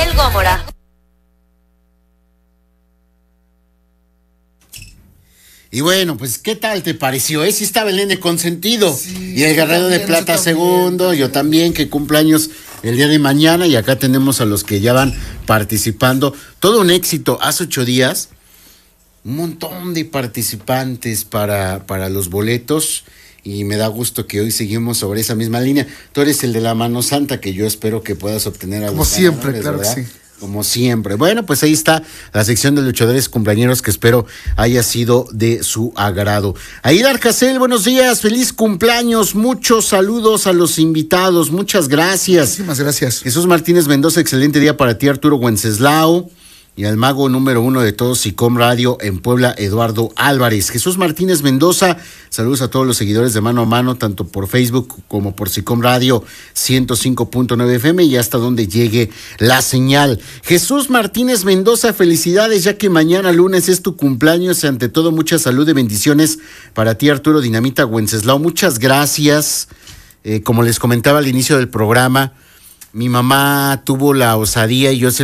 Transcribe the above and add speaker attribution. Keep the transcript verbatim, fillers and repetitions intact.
Speaker 1: Rafael Gómora.
Speaker 2: Y bueno, pues, ¿qué tal te pareció? ¿Eh? Sí estaba el nene consentido.
Speaker 3: Sí,
Speaker 2: y el Guerrero de Plata segundo, yo también, que cumpleaños el día de mañana. Y acá tenemos a los que ya van participando. Todo un éxito. Hace ocho días, un montón de participantes para, para los boletos. Y me da gusto que hoy seguimos sobre esa misma línea. Tú eres el de la mano santa, que yo espero que puedas obtener a
Speaker 3: Como
Speaker 2: los
Speaker 3: siempre,
Speaker 2: ganadores,
Speaker 3: claro
Speaker 2: ¿verdad?
Speaker 3: que sí.
Speaker 2: Como siempre. Bueno, pues ahí está la sección de luchadores cumpleañeros, que espero haya sido de su agrado. Aida Arcacel, buenos días, feliz cumpleaños, muchos saludos a los invitados, muchas gracias.
Speaker 3: Muchísimas gracias.
Speaker 2: Jesús Martínez Mendoza, excelente día para ti, Arturo Wenceslao. Y al mago número uno de todos, SICOM Radio en Puebla, Eduardo Álvarez. Jesús Martínez Mendoza, saludos a todos los seguidores de Mano a Mano, tanto por Facebook como por SICOM Radio ciento cinco punto nueve F M y hasta donde llegue la señal. Jesús Martínez Mendoza, felicidades, ya que mañana lunes es tu cumpleaños y ante todo mucha salud y bendiciones para ti, Arturo Dinamita Wenceslao. Muchas gracias. Eh, como les comentaba al inicio del programa, mi mamá tuvo la osadía y yo se